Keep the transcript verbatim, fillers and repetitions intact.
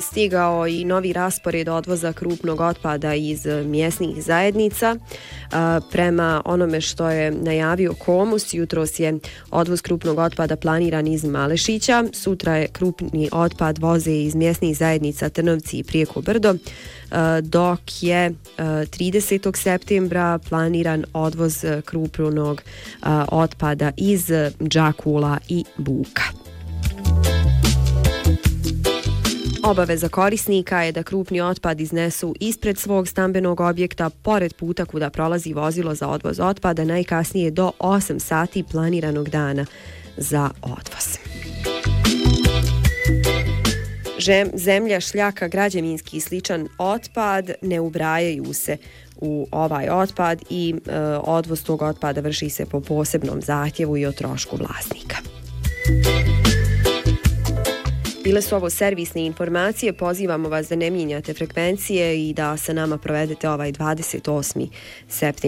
stigao i novi raspored odvoza krupnog otpada iz mjesnih zajednica. Prema onome što je najavio Komus, jutros je odvoz krupnog otpada planiran iz Malešića. Sutra je krupni otpad voze iz mjesnih zajednica Trnovci i Prijeko Brdo, dok je tridesetog septembra planiran odvoz krupnog otpada iz Đakula i Buka. Obaveza korisnika je da krupni otpad iznesu ispred svog stambenog objekta, pored puta kuda prolazi vozilo za odvoz otpada, najkasnije do osam sati planiranog dana za odvoz. Zemlja, šljaka, građevinski i sličan otpad ne ubrajaju se u ovaj otpad i e, odvoz tog otpada vrši se po posebnom zahtjevu i o trošku vlasnika. Bile su ovo servisne informacije, pozivamo vas da ne mijenjate frekvencije i da sa nama provedete ovaj dvadeset osmi septembar.